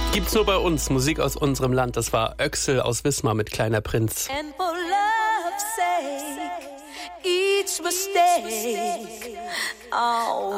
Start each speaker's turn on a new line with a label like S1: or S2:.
S1: Gibt's nur bei uns. Musik aus unserem Land. Das war Öxel aus Wismar mit Kleiner Prinz.
S2: And for love's sake, each mistake, oh,